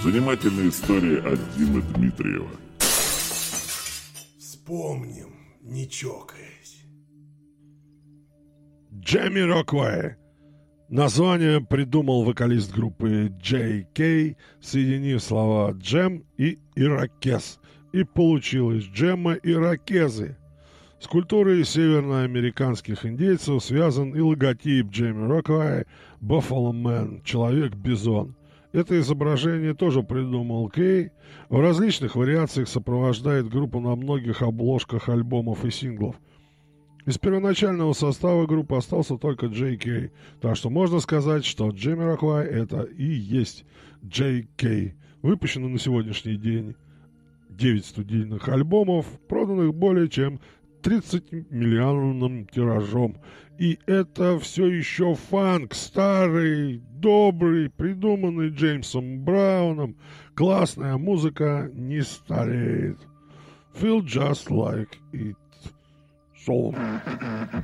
Занимательная история от Димы Дмитриева. Вспомним, не чокаясь. Джамироквай. Название придумал вокалист группы J.K., соединив слова «джем» и «ирокез». И получилось «джемма ирокезы». С культурой североамериканских индейцев связан и логотип Джамироквай «Buffalo Man» — «Человек-бизон». Это изображение тоже придумал Кей. В различных вариациях сопровождает группу на многих обложках альбомов и синглов. Из первоначального состава группы остался только J.K., так что можно сказать, что Джамироквай — это и есть J.K. Выпущено на сегодняшний день 9 студийных альбомов, проданных более чем 30-миллионным тиражом. И это все еще фанк, старый, добрый, придуманный Джеймсом Брауном. Классная музыка не стареет. Feel just like it. So.